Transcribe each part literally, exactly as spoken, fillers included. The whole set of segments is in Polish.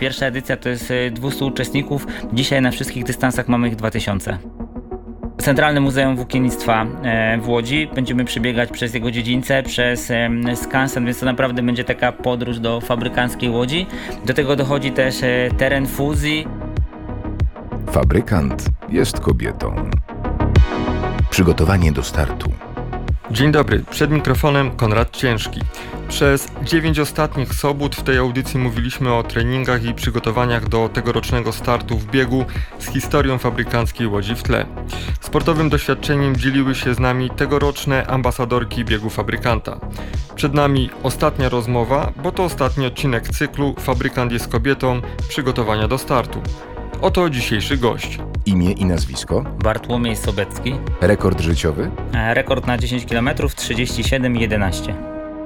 Pierwsza edycja to jest dwieście uczestników, dzisiaj na wszystkich dystansach mamy ich dwa tysiące. Centralne Muzeum Włókiennictwa w Łodzi. Będziemy przebiegać przez jego dziedzińce, przez skansen, więc to naprawdę będzie taka podróż do fabrykanckiej Łodzi. Do tego dochodzi też teren fuzji. Fabrykant jest kobietą. Przygotowanie do startu. Dzień dobry, przed mikrofonem Konrad Ciężki. Przez dziewięć ostatnich sobót w tej audycji mówiliśmy o treningach i przygotowaniach do tegorocznego startu w biegu z historią fabrykanckiej Łodzi w tle. Sportowym doświadczeniem dzieliły się z nami tegoroczne ambasadorki biegu Fabrykanta. Przed nami ostatnia rozmowa, bo to ostatni odcinek cyklu Fabrykant jest kobietą, przygotowania do startu. Oto dzisiejszy gość. Imię i nazwisko? Bartłomiej Sobecki. Rekord życiowy? Rekord na dziesięć kilometrów trzydzieści siedem jedenaście.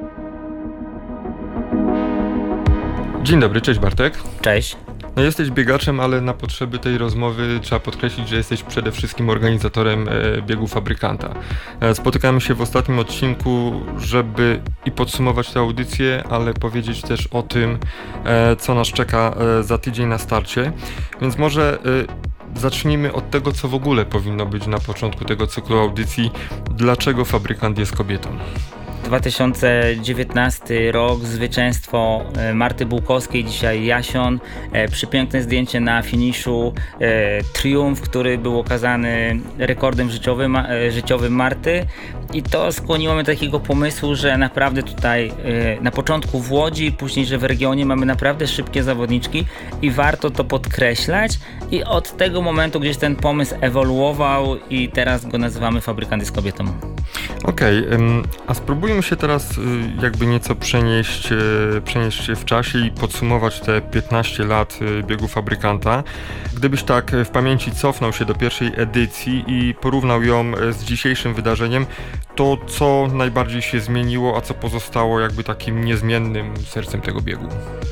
Dzień dobry, cześć Bartek. Cześć. No jesteś biegaczem, ale na potrzeby tej rozmowy trzeba podkreślić, że jesteś przede wszystkim organizatorem e, biegu Fabrykanta. E, spotykamy się w ostatnim odcinku, żeby i podsumować tę audycję, ale powiedzieć też o tym, e, co nas czeka e, za tydzień na starcie. Więc może e, zacznijmy od tego, co w ogóle powinno być na początku tego cyklu audycji. Dlaczego Fabrykant jest kobietą? dwa tysiące dziewiętnasty rok, zwycięstwo Marty Bułkowskiej, dzisiaj Jasion, przepiękne zdjęcie na finiszu, triumf, który był okazany rekordem życiowym, życiowym Marty, i to skłoniło mnie do takiego pomysłu, że naprawdę tutaj na początku w Łodzi, później, że w regionie mamy naprawdę szybkie zawodniczki i warto to podkreślać, i od tego momentu gdzieś ten pomysł ewoluował i teraz go nazywamy Fabrykant jest kobietą. Okej, okay, a spróbujmy się teraz jakby nieco przenieść, przenieść się w czasie i podsumować te piętnaście lat biegu Fabrykanta. Gdybyś tak w pamięci cofnął się do pierwszej edycji i porównał ją z dzisiejszym wydarzeniem, to co najbardziej się zmieniło, a co pozostało jakby takim niezmiennym sercem tego biegu?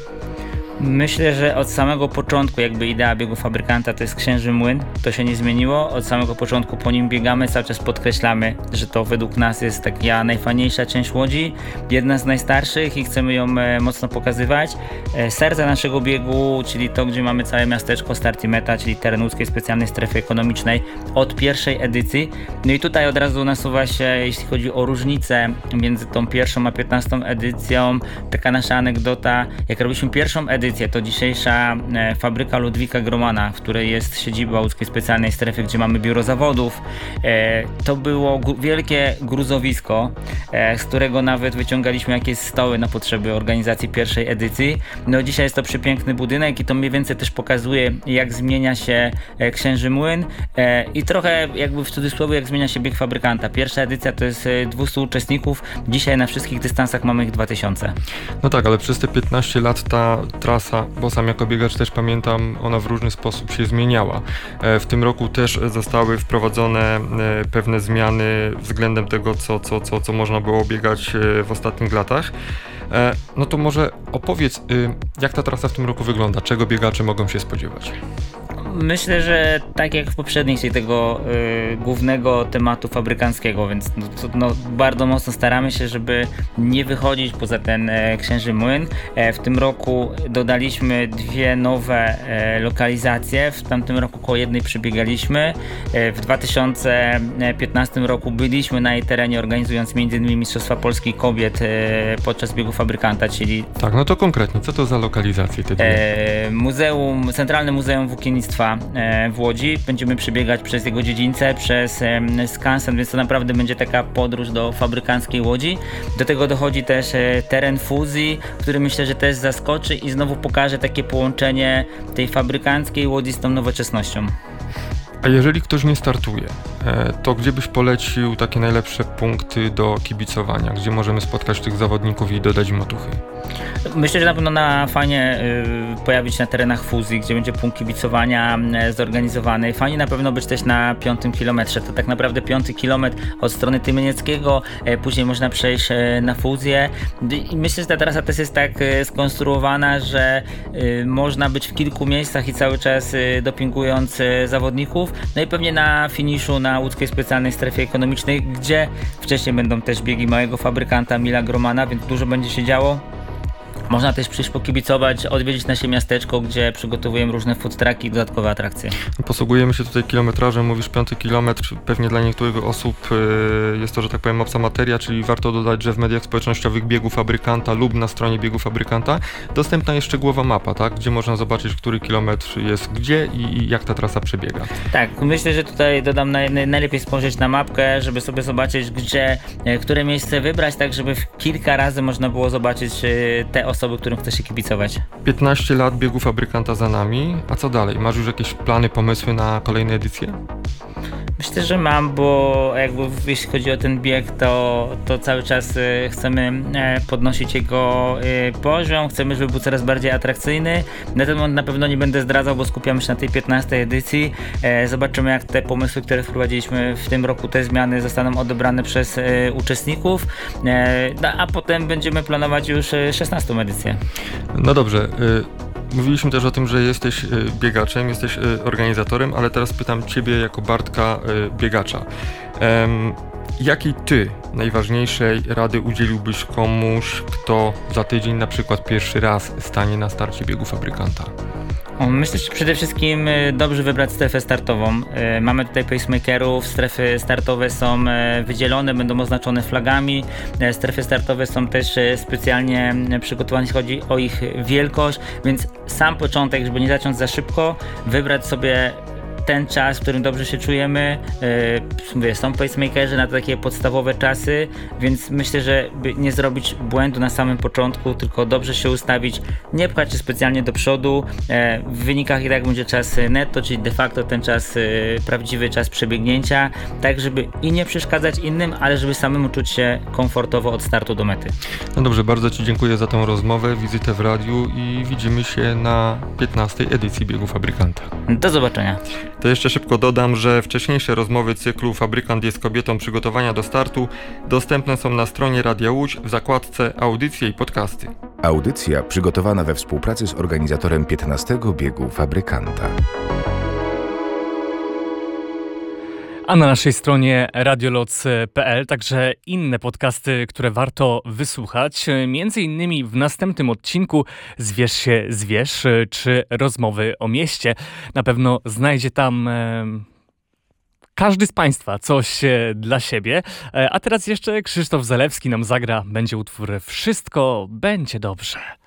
Myślę, że od samego początku jakby idea biegu Fabrykanta to jest Księży Młyn, to się nie zmieniło, od samego początku po nim biegamy, cały czas podkreślamy, że to według nas jest taka najfajniejsza część Łodzi, jedna z najstarszych i chcemy ją mocno pokazywać. Serce naszego biegu, czyli to, gdzie mamy całe miasteczko Start i Meta, czyli teren łódzkiej specjalnej strefy ekonomicznej od pierwszej edycji. No i tutaj od razu nasuwa się, jeśli chodzi o różnicę między tą pierwszą a piętnastą edycją, taka nasza anegdota, jak robiliśmy pierwszą edycję, to dzisiejsza e, fabryka Ludwika Gromana, w której jest siedziba łódzkiej specjalnej strefy, gdzie mamy biuro zawodów. E, to było gu- wielkie gruzowisko, e, z którego nawet wyciągaliśmy jakieś stoły na potrzeby organizacji pierwszej edycji. No dzisiaj jest to przepiękny budynek i to mniej więcej też pokazuje, jak zmienia się e, Księży Młyn e, i trochę jakby w cudzysłowie, jak zmienia się bieg Fabrykanta. Pierwsza edycja to jest e, dwieście uczestników, dzisiaj na wszystkich dystansach mamy ich dwa tysiące. No tak, ale przez te piętnaście lat ta trasa, bo sam jako biegacz też pamiętam, ona w różny sposób się zmieniała. W tym roku też zostały wprowadzone pewne zmiany względem tego, co, co, co, co można było biegać w ostatnich latach. No to może opowiedz, jak ta trasa w tym roku wygląda, czego biegacze mogą się spodziewać? Myślę, że tak jak w poprzednich, czyli tego y, głównego tematu fabrykanckiego, więc no, to, no, bardzo mocno staramy się, żeby nie wychodzić poza ten e, Księży Młyn. E, w tym roku dodaliśmy dwie nowe e, lokalizacje, w tamtym roku koło jednej przebiegaliśmy. E, w dwa tysiące piętnastym roku byliśmy na jej terenie, organizując między innymi Mistrzostwa Polski Kobiet e, podczas biegu Fabrykanta, czyli... Tak, no to konkretnie, co to za lokalizacje te dwie? E, muzeum, Centralne Muzeum Włókiennictwa w Łodzi. Będziemy przebiegać przez jego dziedzińce, przez skansen, więc to naprawdę będzie taka podróż do fabrykanckiej Łodzi. Do tego dochodzi też teren fuzji, który myślę, że też zaskoczy i znowu pokaże takie połączenie tej fabrykanckiej Łodzi z tą nowoczesnością. A jeżeli ktoś nie startuje, to gdzie byś polecił takie najlepsze punkty do kibicowania? Gdzie możemy spotkać tych zawodników i dodać im otuchy? Myślę, że na pewno na fajnie y, pojawić się na terenach fuzji, gdzie będzie punkt kibicowania y, zorganizowany. Fajnie na pewno być też na piątym kilometrze. To tak naprawdę piąty kilometr od strony Tymienieckiego, y, później można przejść y, na fuzję. I myślę, że ta trasa też jest tak y, skonstruowana, że y, można być w kilku miejscach i cały czas y, dopingując y, zawodników. No i pewnie na finiszu na łódzkiej specjalnej strefie ekonomicznej, gdzie wcześniej będą też biegi małego fabrykanta Mila Gromana, więc dużo będzie się działo. Można też przyjść pokibicować, odwiedzić nasze miasteczko, gdzie przygotowujemy różne food trucki i dodatkowe atrakcje. Posługujemy się tutaj kilometrażem, mówisz piąty kilometr, pewnie dla niektórych osób y, jest to, że tak powiem, obca materia, czyli warto dodać, że w mediach społecznościowych Biegu Fabrykanta lub na stronie Biegu Fabrykanta dostępna jest szczegółowa mapa, tak, gdzie można zobaczyć, który kilometr jest gdzie i, i jak ta trasa przebiega. Tak, myślę, że tutaj dodam naj, najlepiej spojrzeć na mapkę, żeby sobie zobaczyć, gdzie, które miejsce wybrać, tak żeby w kilka razy można było zobaczyć te osoby, którym chce się kibicować. piętnaście lat Biegu Fabrykanta za nami, a co dalej? Masz już jakieś plany, pomysły na kolejne edycje? Myślę, że mam, bo jakby jeśli chodzi o ten bieg, to, to cały czas y, chcemy y, podnosić jego y, poziom, chcemy, żeby był coraz bardziej atrakcyjny. Na ten moment na pewno nie będę zdradzał, bo skupiamy się na tej piętnastej edycji. Y, zobaczymy, jak te pomysły, które wprowadziliśmy w tym roku, te zmiany zostaną odebrane przez y, uczestników, y, no, a potem będziemy planować już y, szesnastą edycję. No dobrze. Y- Mówiliśmy też o tym, że jesteś y, biegaczem, jesteś y, organizatorem, ale teraz pytam Ciebie jako Bartka y, biegacza. Em, jakiej Ty najważniejszej rady udzieliłbyś komuś, kto za tydzień na przykład pierwszy raz stanie na starcie Biegu Fabrykanta? Myślę, że przede wszystkim dobrze wybrać strefę startową. Mamy tutaj pacemakerów, strefy startowe są wydzielone, będą oznaczone flagami. Strefy startowe są też specjalnie przygotowane, jeśli chodzi o ich wielkość, więc sam początek, żeby nie zacząć za szybko, wybrać sobie ten czas, w którym dobrze się czujemy. Yy, są pacemakerzy na takie podstawowe czasy, więc myślę, że by nie zrobić błędu na samym początku, tylko dobrze się ustawić, nie pchać się specjalnie do przodu. Yy, w wynikach i tak będzie czas netto, czyli de facto ten czas, yy, prawdziwy czas przebiegnięcia, tak żeby i nie przeszkadzać innym, ale żeby samemu czuć się komfortowo od startu do mety. No dobrze, bardzo Ci dziękuję za tę rozmowę, wizytę w radiu i widzimy się na piętnastej edycji Biegu Fabrykanta. Do zobaczenia. To jeszcze szybko dodam, że wcześniejsze rozmowy cyklu Fabrykant jest kobietą przygotowania do startu dostępne są na stronie Radia Łódź w zakładce Audycje i Podcasty. Audycja przygotowana we współpracy z organizatorem piętnastego Biegu Fabrykanta. A na naszej stronie radioloc kropka p l także inne podcasty, które warto wysłuchać. Między innymi w następnym odcinku Zwierz się zwierz, czy rozmowy o mieście. Na pewno znajdzie tam e, każdy z Państwa coś e, dla siebie. E, a teraz jeszcze Krzysztof Zalewski nam zagra. Będzie utwór Wszystko będzie dobrze.